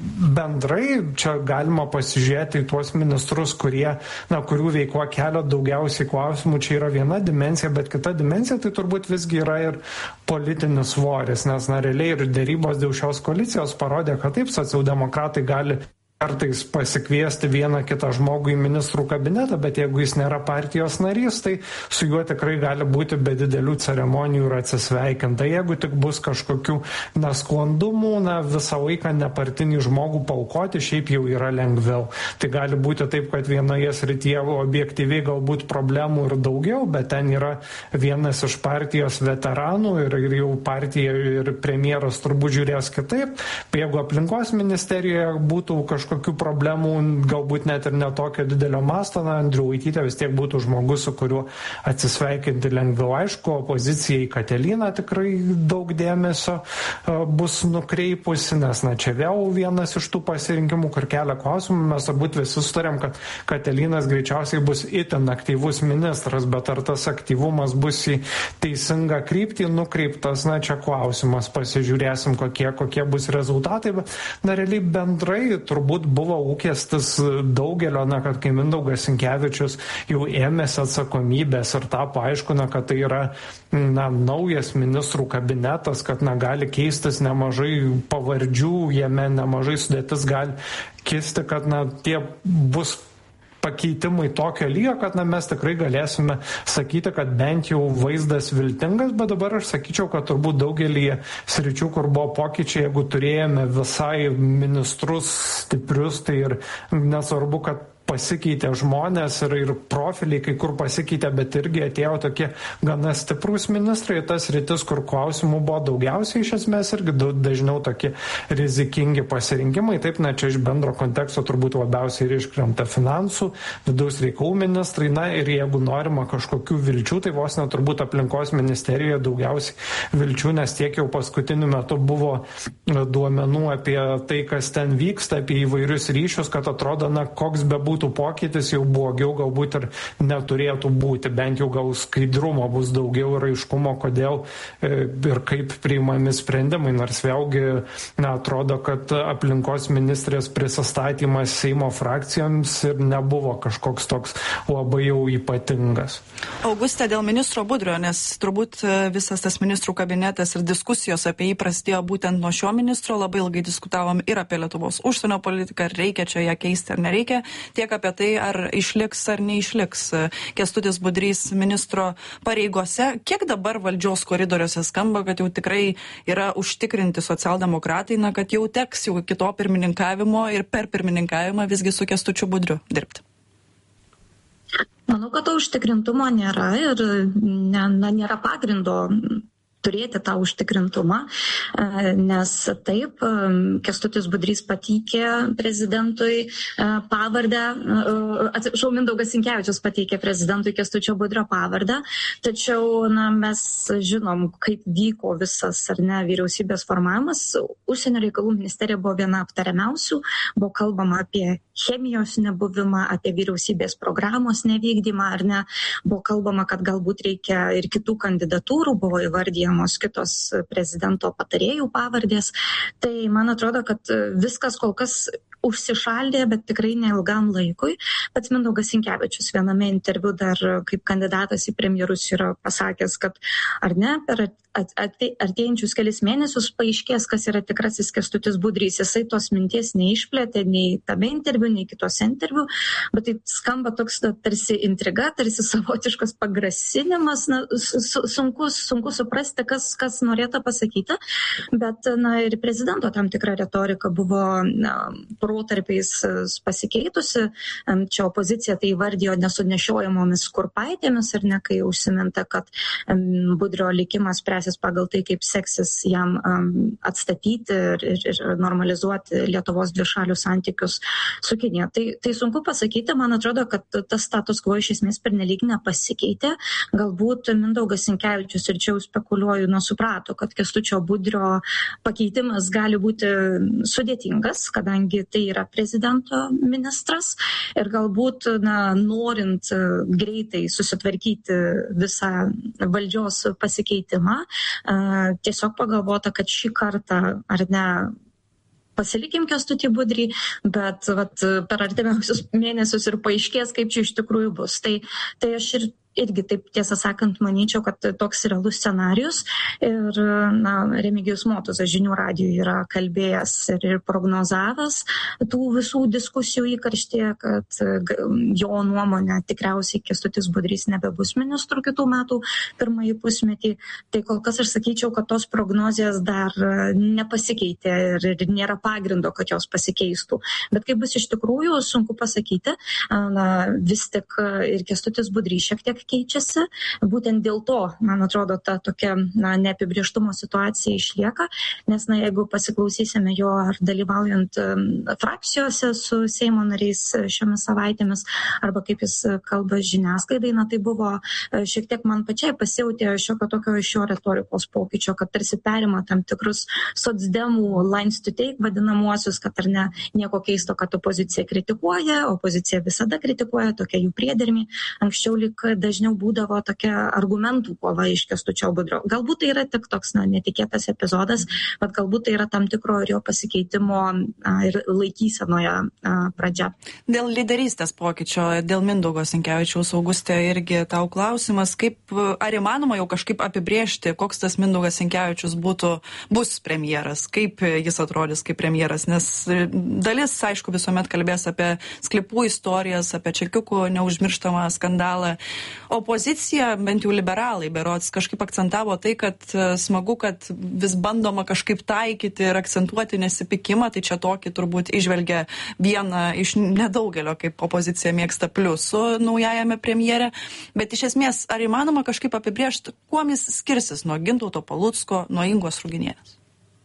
bendrai čia galima pasižiūrėti į tuos ministrus, kurie, na, kurių veikla kelia daugiausiai klausimų. Čia yra viena dimensija, bet kita dimensija tai turbūt visgi yra ir politinis svoris, nes, na, realiai ir dėrybos dėl šios koalicijos parodė, kad taip socialdemokratai gali kartais pasikviesti vieną kitą žmogų į ministrų kabinetą, bet jeigu jis nėra partijos narys, tai su juo tikrai gali būti be didelių ceremonijų ir atsisveikinta. Jeigu tik bus kažkokių nesklandumų, na, visą laiką nepartinį žmogų paukoti, šiaip jau yra lengviau. Tai gali būti taip, kad vienoje srityje objektyviai galbūt problemų ir daugiau, bet ten yra vienas iš partijos veteranų ir, ir jau partija ir premjeras turbūt žiūrės kitaip. Jeigu aplinkos ministerijoje būtų kažkokių kokių problemų, galbūt net ir netokio didelio masto, na, Andriukaitytė vis tiek būtų žmogus, su kuriuo atsisveikinti lengviau. Aišku, opozicija į Kateliną tikrai daug dėmesio uh, bus nukreipusi, nes, na, čia vėl vienas iš tų pasirinkimų, kur kelia klausimų, mes turbūt visi sutarėm, kad Katelinas greičiausiai bus itin aktyvus ministras, bet ar tas aktyvumas bus į teisingą kryptį nukreiptas, na, čia klausimas, pasižiūrėsim, kokie, kokie bus rezultatai, bet, na, realiai bendrai turbūt buvo lūkestis daugelio, na, kad kai Mindaugas Sinkevičius jau ėmėsi atsakomybės ir tapo aišku, na, kad tai yra na, naujas ministrų kabinetas, kad na, gali keistis nemažai pavardžių, jame nemažai sudėtis gali kisti, kad na, tie bus pakeitimai tokio lygio, kad na, mes tikrai galėsime sakyti, kad bent jau vaizdas viltingas, bet dabar aš sakyčiau, kad turbūt daugelį sričių, kur buvo pokyčiai, jeigu turėjome visai ministrus stiprius, tai ir nesvarbu, kad pasikeitė žmonės ir, ir profiliai, kai kur pasikeitė, bet irgi atėjo tokie gana stiprus ministrai, tas rytis, kur klausimų buvo daugiausiai, iš esmės irgi dažniau tokie rizikingi pasirinkimai. Taip, na, čia iš bendro konteksto turbūt labiausiai ir iškrenta finansų, vidaus reikalų ministrai, na ir jeigu norima kažkokių vilčių, tai vos net turbūt aplinkos ministerijoje daugiausiai vilčių, nes tiek jau paskutiniu metu buvo duomenų apie tai, kas ten vyksta, apie įvairius ryšius, kad atrodo, na, koks be būtų pokytis, jau blogiau galbūt ir neturėtų būti, bent jau gal skaidrumo bus daugiau ir aiškumo, kodėl ir kaip priimami sprendimai, nors vėlgi na, atrodo, kad aplinkos ministrės prisistatymas Seimo frakcijoms ir nebuvo kažkoks toks labai jau ypatingas. Augustė, dėl ministro Budrio, nes turbūt visas tas ministrų kabinetas ir diskusijos apie jį prasidėjo būtent nuo šio ministro, labai ilgai diskutavom ir apie Lietuvos užsienio politiką, ar reikia čia ją keisti ar nereikia, tiek apie tai, ar išliks ar neišliks Kęstutis Budrys ministro pareigose. Kiek dabar valdžios koridoriuose skamba, kad jau tikrai yra užtikrinti socialdemokratai, na, kad jau teks jau kito pirmininkavimo ir per pirmininkavimą visgi su Kęstučiu Budriu dirbti? Manau, kad to užtikrintumo nėra ir ne, na, nėra pagrindo turėti tą užtikrintumą, nes taip, Kęstutis Budrys pateikė prezidentui pavardę, atsiprašau, Mindaugas Sinkevičius pateikė prezidentui Kęstučio Budrio pavardę, tačiau na, mes žinom, kaip vyko visas ar ne vyriausybės formavimas. Užsienio reikalų ministerija buvo viena aptariamiausių, buvo kalbama apie chemijos nebuvimą, apie vyriausybės programos nevykdymą, ar ne, buvo kalbama, kad galbūt reikia ir kitų kandidatūrų, buvo įvardyjama kitos prezidento patarėjų pavardės. Tai man atrodo, kad viskas kol kas užsišaldė, bet tikrai neilgam laikui. Pats Mindaugas Sinkevičius viename interviu dar kaip kandidatas į premjerus yra pasakęs, kad ar ne, per artėjančius kelis mėnesius paaiškės, kas yra tikrasis Kęstutis Budrys. Jisai tos minties neišplėtė nei tame interviu, nei kitose interviu, bet tai skamba toks na, tarsi intriga, tarsi savotiškas pagrasinimas. Na, sunku, sunku suprasti, kas, kas norėtų pasakyti, bet na, ir prezidento tam tikra retorika buvo na, protarpiais pasikeitusi. Čia opozicija tai įvardijo nesunešiojamomis kurpaitėmis, ar ne, kai užsiminta, kad Budrio likimas spręsis pagal tai, kaip seksis jam atstatyti ir, ir, ir normalizuoti Lietuvos dvišalių santykius su Kinija. Tai, tai sunku pasakyti, man atrodo, kad tas status quo iš esmės pernelyg nepasikeitė. Galbūt Mindaugas Sinkevičius, ir čia jau spekuliuoju, nu suprato, kad Kęstučio Budrio pakeitimas gali būti sudėtingas, kadangi tai yra prezidento ministras ir galbūt na, norint greitai susitvarkyti visą valdžios pasikeitimą, tiesiog pagalvota, kad šį kartą ar ne pasilikim Kęstutį Budrį, bet vat, per artimiausius mėnesius ir paaiškės, kaip čia iš tikrųjų bus. Tai, tai aš ir irgi taip tiesą sakant manyčiau, kad toks realus scenarius ir na, Remigijus Motuzas žinių radijui yra kalbėjęs ir, ir prognozavęs tų visų diskusijų įkarštėje, kad jo nuomonė tikriausiai Kęstutis Budrys nebebus ministru kitų metų pirmąjį pusmetį. Tai kol kas aš sakyčiau, kad tos prognozijas dar nepasikeitė ir, ir nėra pagrindo, kad jos pasikeistų. Bet kaip bus iš tikrųjų, sunku pasakyti. Na, vis tik ir Kęstutis Budrys šiek tiek keičiasi. Būtent dėl to, man atrodo, ta tokia na, neapibrėžtumo situacija išlieka, nes na, jeigu pasiklausysime jo ar dalyvaujant um, frakcijose su Seimo nariais šiomis savaitėmis, arba kaip jis kalba žiniasklaidai, na, tai buvo šiek tiek man pačiai pasijautė šiokio tokio iš jo retorikos pokyčio, kad tarsi perima tam tikrus socdemų lines to take vadinamuosius, kad ar ne nieko keisto, kad opozicija kritikuoja, opozicija visada kritikuoja, tokia jų priedermė. Anksčiau lyg dažniau būdavo tokia argumentų kova iš Kęstučio Budrio. Galbūt tai yra tik toks na, netikėtas epizodas, bet galbūt tai yra tam tikro ir jo pasikeitimo a, ir laikysenoje a, pradžia. Dėl lyderystės pokyčio, dėl Mindaugo Sinkevičiaus, Augustė, irgi tau klausimas, kaip, ar įmanoma jau kažkaip apibrėžti, koks tas Mindaugas Sinkevičius būtų, bus premjeras, kaip jis atrodys kaip premjeras, nes dalis, aišku, visuomet kalbės apie sklipų istorijas, apie čekiukų neužmirštamą skandalą. Opozicija, bent jau liberalai, berods, kažkaip akcentavo tai, kad smagu, kad vis bandoma kažkaip taikyti ir akcentuoti nesipykimą, tai čia tokį turbūt išvelgia vieną iš nedaugelio, kaip opozicija mėgsta pliusų naujajame premjere. Bet iš esmės, ar įmanoma kažkaip apibrėžti, kuo jis skirsis nuo Gintauto Palucko, nuo Ingos Ruginienės?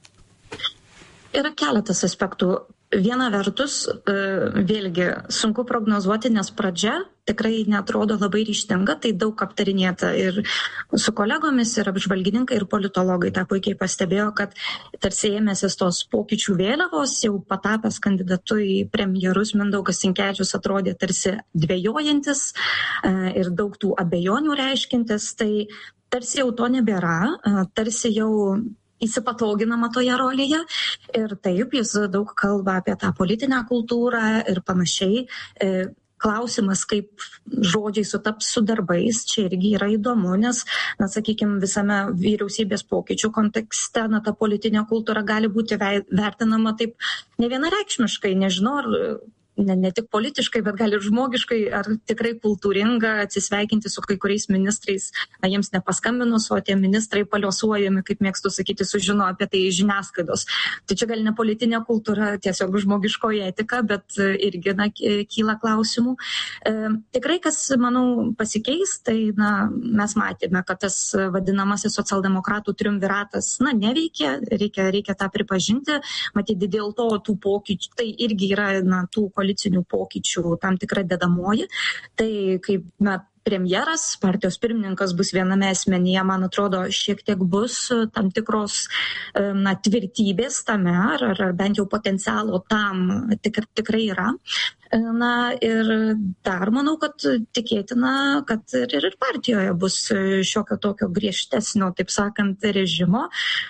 Yra keletas aspektų. Viena vertus, vėlgi, sunku prognozuoti, nes pradžia tikrai neatrodo labai ryžtinga, tai daug aptarinėta ir su kolegomis, ir apžvalgininkai, ir politologai tą puikiai pastebėjo, kad tarsi ėmėsis tos pokyčių vėliavos, jau patapęs kandidatu į premjerus Mindaugas Sinkevičius atrodė tarsi dvejojantis ir daug tų abejonių reiškintis, tai tarsi jau to nebėra, tarsi jau įsipatoginama toje rolėje ir taip, jis daug kalba apie tą politinę kultūrą ir panašiai. Klausimas, kaip žodžiai sutaps su darbais, čia irgi yra įdomu, nes, na, sakykime, visame vyriausybės pokyčių kontekste, na, ta politinė kultūra gali būti vertinama taip nevienareikšmiškai, nežinau, ar Ne, ne tik politiškai, bet gal ir žmogiškai, ar tikrai kultūringa atsisveikinti su kai kuriais ministrais, na, jiems nepaskambinus, o tie ministrai paliosuojami, kaip mėgstu sakyti, sužino apie tai žiniasklaidos. Tai čia gal ne politinė kultūra, tiesiog žmogiškoji etika, bet irgi, na, kyla klausimų. E, tikrai, kas, manau, pasikeis, tai, na, mes matėme, kad tas vadinamasis socialdemokratų triumviratas, na, neveikia, reikia, reikia tą pripažinti, matyti dėl to tų pokyčių, tai irgi yra, na, tų koalicinių pokyčių tam tikra dedamoji. Tai kaip na, premjeras, partijos pirmininkas bus viename asmenyje, man atrodo, šiek tiek bus tam tikros na, tvirtybės tame, ar, ar bent jau potencialo tam tik, tikrai yra. Na ir dar manau, kad tikėtina, kad ir, ir partijoje bus šiokio tokio griežtesnio, taip sakant, režimo.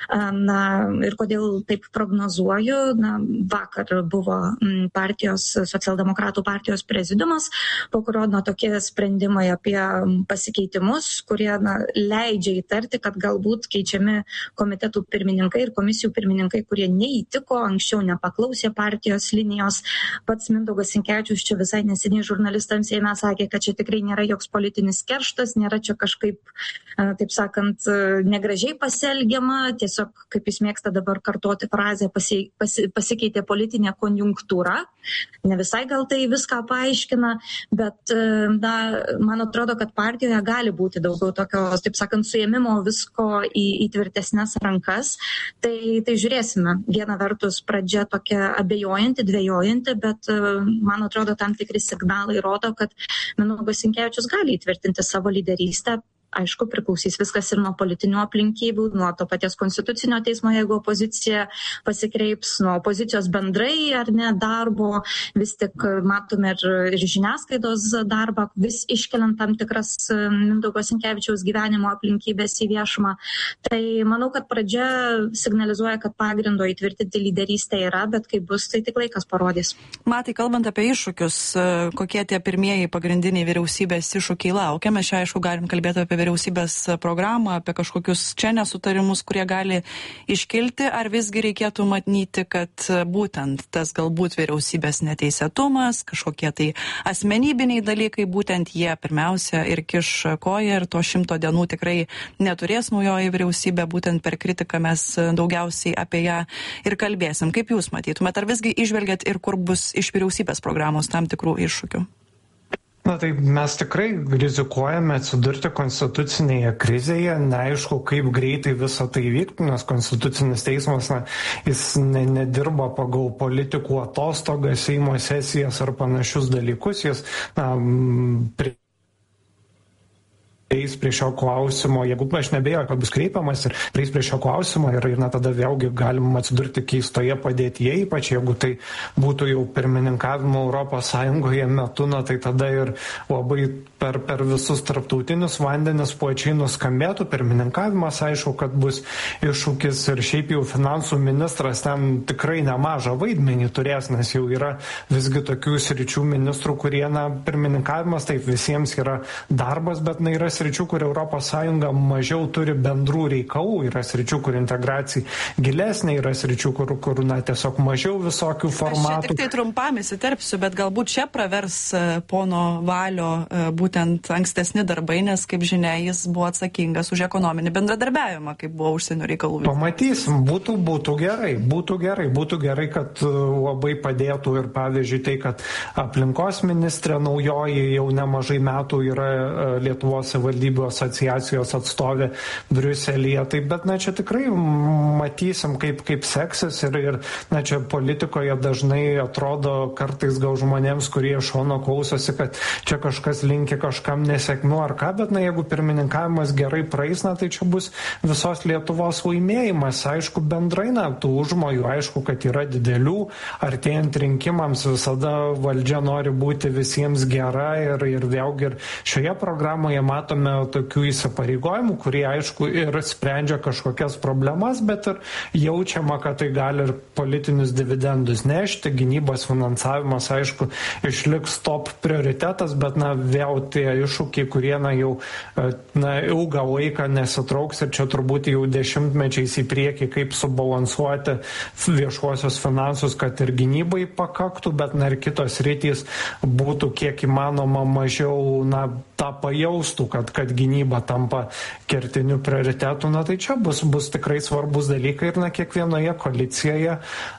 Na ir kodėl taip prognozuoju, na vakar buvo partijos, socialdemokratų partijos prezidiumas, po kurio na tokie sprendimai apie pasikeitimus, kurie na, leidžia įtarti, kad galbūt keičiami komitetų pirmininkai ir komisijų pirmininkai, kurie neįtiko, anksčiau nepaklausė partijos linijos. Pats Mindaugas Sinkevičius čia visai neseniai žurnalistams Seime sakė, kad čia tikrai nėra joks politinis kerštas, nėra čia kažkaip, taip sakant, negražiai pasielgiama, tiesiog, kaip jis mėgsta dabar kartoti frazę, pasi, pasi, pasikeitė politinė konjunktūra. Ne visai gal tai viską paaiškina, bet na, man atrodo, kad partijoje gali būti daugiau tokio, taip sakant, suėmimo visko į, į tvirtesnės rankas. Tai, tai žiūrėsime. Viena vertus pradžia tokia abejojanti, dvejojanti, bet man atrodo, tam tikri signalai rodo, kad Mindaugas Sinkevičius gali įtvirtinti savo lyderystę. Aišku, priklausys viskas ir nuo politinių aplinkybių, nuo to paties konstitucinio teismo, jeigu opozicija pasikreips, nuo opozicijos bendrai ar ne darbo, vis tik matome ir, ir žiniasklaidos darbą, vis iškeliant tam tikras Mindaugo Sinkevičiaus gyvenimo aplinkybės į viešumą. Tai manau, kad pradžia signalizuoja, kad pagrindo įtvirtinti lyderystę yra, bet kaip bus, tai tik laikas parodys. Matai, kalbant apie iššūkius, kokie tie pirmieji pagrindiniai vyriausybės iššūkiai laukia, mes čia aišku galim kalbėti apie vyriausybės programą, apie kažkokius čia nesutarimus, kurie gali iškilti, ar visgi reikėtų matyti, kad būtent tas galbūt vyriausybės neteisėtumas, kažkokie tai asmenybiniai dalykai, būtent jie pirmiausia ir kiš koją ir to šimto dienų tikrai neturės naujoji vyriausybė, būtent per kritiką mes daugiausiai apie ją ir kalbėsim. Kaip jūs matytumėt, ar visgi išvelgiat ir kur bus iš vyriausybės programos tam tikrų iššūkių? Na tai mes tikrai rizikuojame atsidurti konstitucinėje krizėje, neaišku, kaip greitai visą tai vyktų, nes konstitucinis teismas, na, jis ne, nedirba pagal politikų atostogas, Seimo sesijas ar panašius dalykus, jis na, prie eis prie šio klausimo, jeigu aš nebejoju, kad bus kreipiamas ir prieis prie šio klausimo ir, ir na, tada vėlgi galim atsidurti keistoje padėtyje, ypač jeigu tai būtų jau pirmininkavimo Europos Sąjungoje metu, na, tai tada ir labai per, per visus tarptautinius vandenis plačiai nuskambėtų. Pirmininkavimas, aišku, kad bus iššūkis ir šiaip jau finansų ministras ten tikrai nemažą vaidmenį turės, nes jau yra visgi tokių sričių ministrų, kurie, na, pirmininkavimas taip visiems yra darbas, bet na, yra sričių, kur Europos Sąjunga mažiau turi bendrų reikalų, yra sričių, kur integracija gilesnė, yra sričių, kur, kur na, tiesiog mažiau visokių formatų. Aš čia tik tai trumpam įsiterpsiu, bet galbūt čia pravers pono Valio būtent ankstesni darbai, nes, kaip žinia, jis buvo atsakingas už ekonominį bendradarbiavimą, kaip buvo užsienio reikalų. Pamatysim, būtų, būtų gerai, būtų gerai, būtų gerai, kad labai padėtų ir pavyzdžiui tai, kad aplinkos ministrė naujoji jau nemažai metų yra Lietuvos valdybių asociacijos atstovė Briuselyje. Tai, bet na, čia tikrai matysim, kaip, kaip seksis ir, ir na, čia politikoje dažnai atrodo kartais gal žmonėms, kurie šono klausosi, kad čia kažkas linki kažkam nesėkmių ar ką, bet na, jeigu pirmininkavimas gerai praeis, na, tai čia bus visos Lietuvos laimėjimas. Aišku, bendrai, na, tų užmojų, aišku, kad yra didelių, artėjant rinkimams visada valdžia nori būti visiems gera ir, ir vėlgi ir šioje programoje matome tokių įsipareigojimų, kurie aišku ir sprendžia kažkokias problemas, bet ir jaučiama, kad tai gali ir politinius dividendus nešti. Gynybos finansavimas aišku išliks top prioritetas, bet na, vėl tie iššūkiai, kurie na, jau na, ilgą laiką nesitrauks ir čia turbūt jau dešimtmečiais į priekį, kaip subalansuoti viešuosius finansus, kad ir gynybai pakaktų, bet na, ir kitos rytys būtų kiek įmanoma mažiau na, tą pajaustų, kad, kad gynyba tampa kertiniu prioritetu, na tai čia bus, bus tikrai svarbus dalykai ir na kiekvienoje koalicijoje,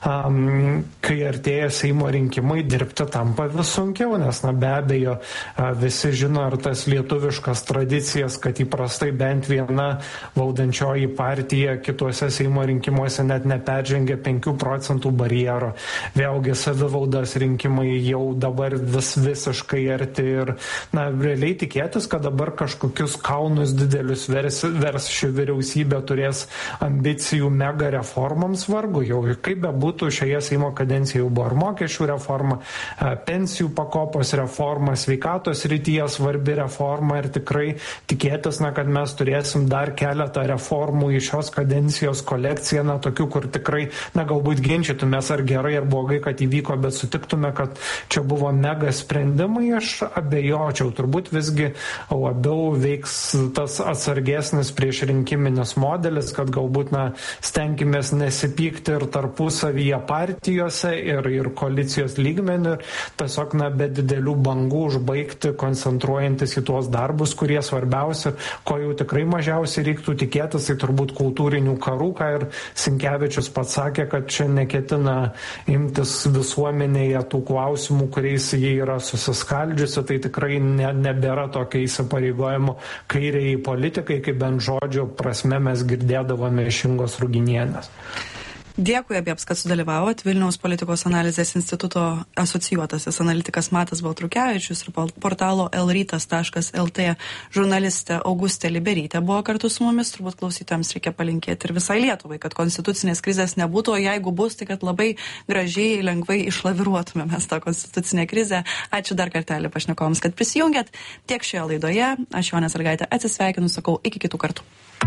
um, kai artėja Seimo rinkimai, dirbti tampa vis sunkiau, nes na be abejo uh, visi žino ir tas lietuviškas tradicijas, kad įprastai bent viena valdančioji partija kituose Seimo rinkimuose net neperžengia penkių procentų barjero. Vėlgi savivaldos rinkimai jau dabar vis visiškai arti ir na realiai tikėtis, kad dabar kažkokia kažkokius kaunus didelius vers, vers ši vyriausybė, turės ambicijų mega reformams, vargu jau. Kaip be būtų, šioje Seimo kadencijoje jau buvo ir mokesčių reforma, pensijų pakopos reforma, sveikatos rytyje svarbi reforma ir tikrai tikėtis, na, kad mes turėsim dar keletą reformų į šios kadencijos kolekciją, na, tokių, kur tikrai, na, galbūt ginčytumės ar gerai ar blogai, kad įvyko, bet sutiktume, kad čia buvo mega sprendimai, aš abejočiau. Turbūt visgi labiau veiks tas atsargesnis prieš rinkiminis modelis, kad galbūt, na, stenkimės nesipykti ir tarpusavyje partijose ir, ir koalicijos lygmenių ir tiesiog, na, be didelių bangų užbaigti, koncentruojantis į tuos darbus, kurie svarbiausi, ko jau tikrai mažiausiai reiktų tikėtis, tai turbūt kultūrinių karų, ką ir Sinkevičius pats sakė, kad čia neketina imtis visuomenėje tų klausimų, kuriais jie yra susiskaldžiusi, tai tikrai ne, nebėra tokio įsipareigojimo kairiai politikai, kaip bent žodžio prasme mes girdėdavome iš Ingos Ruginienės. Dėkui abiems, kad sudalyvavot. Vilniaus politikos analizės instituto asocijuotasis analitikas Matas Baltrukevičius ir portalo elrytas taškas lt žurnalistė Augustė Liberytė buvo kartu su mumis. Turbūt klausytojams reikia palinkėti ir visai Lietuvai, kad konstitucinės krizės nebūtų, o jeigu bus, tai kad labai gražiai, lengvai išlaviruotume mes tą konstitucinę krizę. Ačiū dar kartelį pašnekovams, kad prisijungėt. Tiek šioje laidoje. Aš Jonė Sąlygaitė atsisveikinu, sakau iki kitų kartų.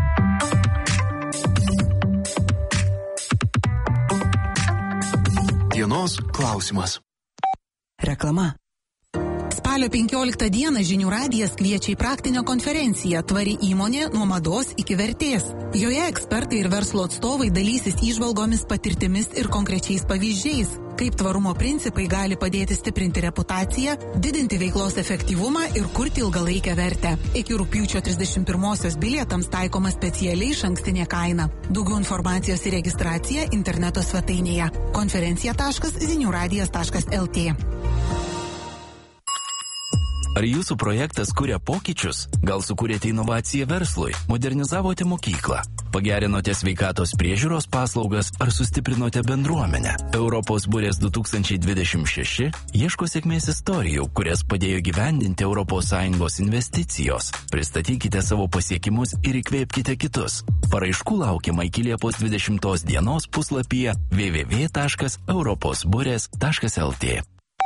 Dienos klausimas. Reklama. Spalio penkioliktą dieną Žinių radijas kviečia į praktinę konferenciją Tvari įmonė nuo mados iki vertės. Joje ekspertai ir verslo atstovai dalysis įžvalgomis, patirtimis ir konkrečiais pavyzdžiais, kaip tvarumo principai gali padėti stiprinti reputaciją, didinti veiklos efektyvumą ir kurti ilgalaikę vertę. Iki rugpjūčio trisdešimt pirmosios bilietams taikoma specialiai išankstinė kaina. Daugiau informacijos ir registracija interneto svetainėje konferencija taškas zinių radijas taškas lt. Ar jūsų projektas kuria pokyčius? Gal sukūrėte inovaciją verslui? Modernizavote mokyklą? Pagerinote sveikatos priežiūros paslaugas ar sustiprinote bendruomenę? Europos burės du tūkstančiai dvidešimt šeši ieško sėkmės istorijų, kurias padėjo gyvendinti Europos Sąjungos investicijos. Pristatykite savo pasiekimus ir įkvėpkite kitus. Paraiškų laukiama iki Liepos dvidešimtos dienos puslapyje w w w taškas europos burės taškas lt.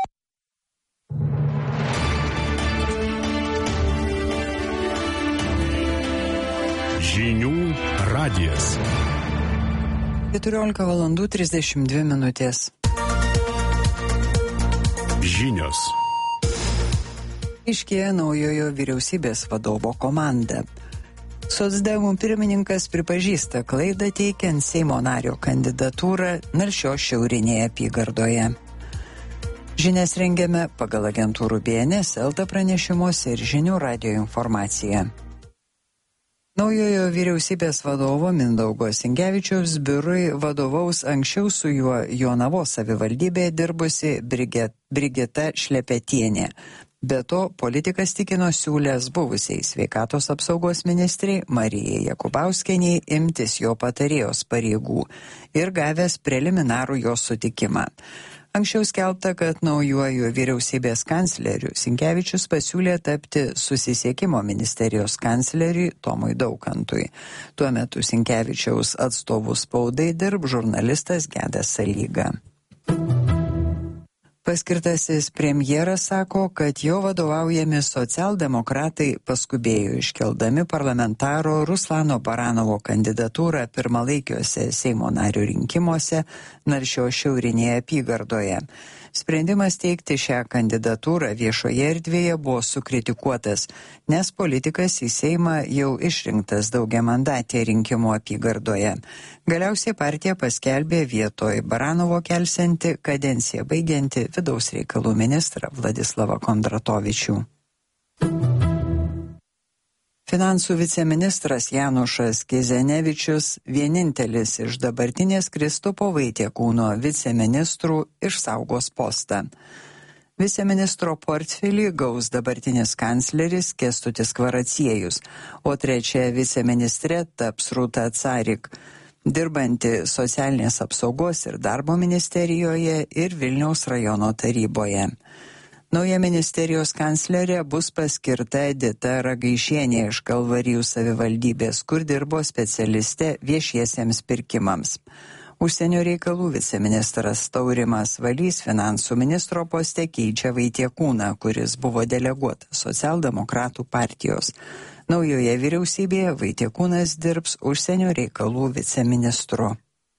Žinių radijas. keturiolika valandų trisdešimt dvi minutės. Žinios. Iškėja naujojo vyriausybės vadovo komanda. Socdemų pirmininkas pripažįsta klaidą teikiant Seimo nario kandidatūrą Nalšios šiaurinėje apygardoje. Žinias rengiame pagal agentūrų B N S, Elta pranešimus ir Žinių radijo informaciją. Naujojo vyriausybės vadovo Mindaugo Sinkevičiaus biurui vadovaus anksčiau su juo Jonavos savivaldybėje dirbusi Brigita Šlepetienė. Be to, politikas tikino siūlęs buvusiai sveikatos apsaugos ministrei Marijai Jakubauskienei imtis jo patarėjos pareigų ir gavęs preliminarų jos sutikimą. Anksčiau skelbta, kad naujuoju vyriausybės kancleriu Sinkevičius pasiūlė tapti susisiekimo ministerijos kancleriui Tomui Daukantui. Tuo metu Sinkevičiaus atstovų spaudai dirb žurnalistas Gedas Salyga. Paskirtasis premjeras sako, kad jo vadovaujami socialdemokratai paskubėjo iškeldami parlamentaro Ruslano Baranovo kandidatūrą pirmalaikiuose Seimo nario rinkimuose Nalšios šiaurinėje apygardoje. Sprendimas teikti šią kandidatūrą viešoje erdvėje buvo sukritikuotas, nes politikas į Seimą jau išrinktas daugiamandatėje rinkimų apygardoje. Galiausiai partija paskelbė vietoj Baranovo kelsianti kadenciją baigianti vidaus reikalų ministrą Vladislavą Kondratovičių. Finansų viceministras Janušas Kizenevičius, vienintelis iš dabartinės Kristupo Vaitiekūno viceministrų, išsaugos postą. Viceministro portfelį gaus dabartinis kancleris Kęstutis Kvaraciejus, o trečia viceministrė taps Rūta Carik, dirbanti socialinės apsaugos ir darbo ministerijoje ir Vilniaus rajono taryboje. Nauja ministerijos kanclerė bus paskirta Edita Ragaišienė iš Kalvarijų savivaldybės, kur dirbo specialistė viešiesiems pirkimams. Užsienio reikalų viceministras Taurimas Valys finansų ministro poste keičia Vaitiekūną, kuris buvo deleguotas socialdemokratų partijos. Naujoje vyriausybėje Vaitiekūnas dirbs užsienio reikalų viceministru.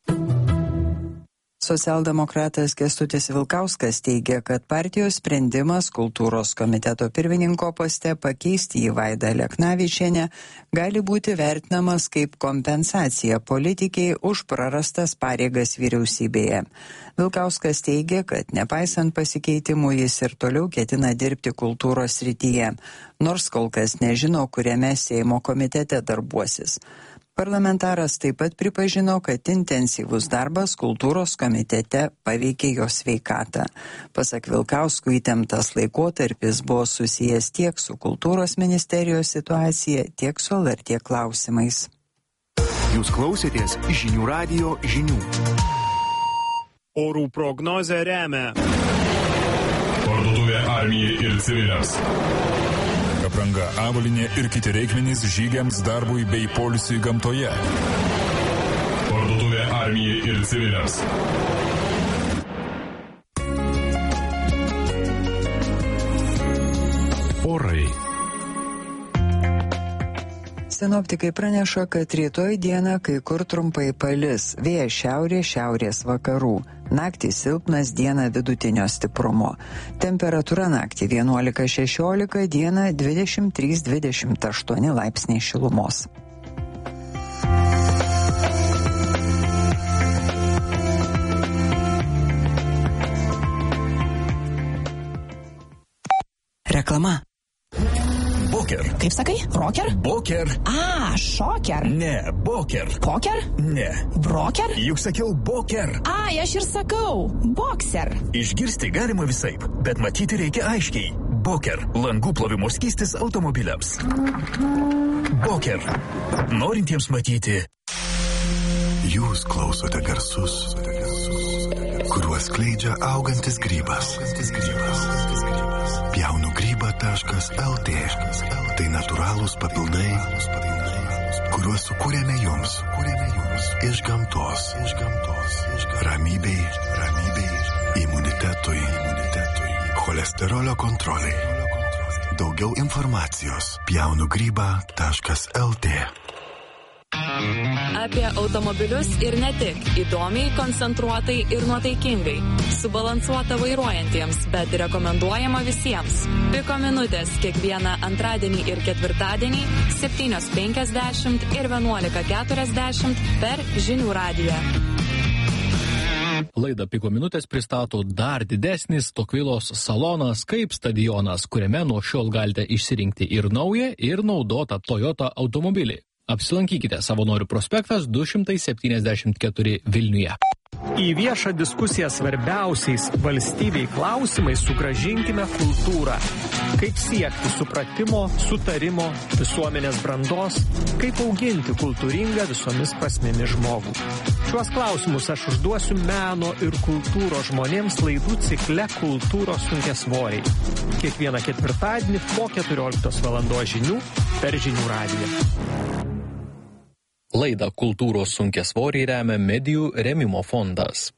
Socialdemokratas Kęstutis Vilkauskas teigia, kad partijos sprendimas kultūros komiteto pirmininko poste pakeisti į Vaidą Leknavičienę gali būti vertinamas kaip kompensacija politikiai už prarastas pareigas vyriausybėje. Vilkauskas teigia, kad nepaisant pasikeitimų jis ir toliau ketina dirbti kultūros srityje, nors kol kas nežino, kuriame Seimo komitete darbuosis. Parlamentaras taip pat pripažino, kad intensyvus darbas kultūros komitete paveikė jo sveikatą. Pasak Vilkauskų, įtemptas laikotarpis buvo susijęs tiek su kultūros ministerijos situacija, tiek su L R T klausimais. Jūs klausėtės Žinių radijo žinių. Orų prognozę remia parduotuvė Armijai ir civiliams. Apranga, avalynė ir kiti reikmenys žygiams, darbui bei poilsiui gamtoje. Parduotuvė Armijai ir civiliams. Orai. Sinoptikai praneša, kad rytoj dieną kai kur trumpai palis, vėjas šiaurės, šiaurės vakarų. Naktį silpnas, dieną vidutinio stiprumo. Temperatūra naktį vienuolika šešiolika, dieną dvidešimt trys dvidešimt aštuoni laipsniai šilumos. Reklama. Boker. Kaip sakai? Rocker? Boker. A, šoker. Ne, boker. Poker? Ne. Broker? Juk sakiau boker. A, aš ir sakau. Boxer. Išgirsti galima visaip, bet matyti reikia aiškiai. Boker. Langų plovimo skystis automobiliams. Boker. Norintiems matyti. Jūs klausote garsus, kuriuos skleidžia augantis grybas. Pjaunu grybą taškas el tė. Tai natūralūs papildai, kuriuos sukūrėme jums iš gamtos. Ramybei, ramybei, imunitetui, cholesterolio kontroliai. Daugiau informacijos pjaunu grybą taškas el tė. Apie automobilius ir ne tik. Įdomiai, koncentruotai ir nuotaikingai. Subalansuota vairuojantiems, bet rekomenduojama visiems. Piko minutės kiekvieną antradienį ir ketvirtadienį septynios penkiasdešimt ir vienuolika keturiasdešimt per Žinių radiją. Laidą Piko minutės pristato dar didesnis Tokvilos salonas kaip stadionas, kuriame nuo šiol galite išsirinkti ir naują, ir naudotą Toyota automobilį. Apsilankykite Savanorių prospektas du šimtai septyniasdešimt keturi Vilniuje. Į viešą diskusiją svarbiausiais valstybei klausimais sugrąžinkime kultūrą. Kaip siekti supratimo, sutarimo, visuomenės brandos, kaip auginti kultūringą visomis prasmėmis žmogų. Šiuos klausimus aš užduosiu meno ir kultūros žmonėms laidų cikle Kultūros sunkiasvoriai. Kiekvieną ketvirtadienį po keturioliktos valandos žinių per Žinių radiją. Laidą Kultūros sunkiasvoriai remia Medijų rėmimo fondas.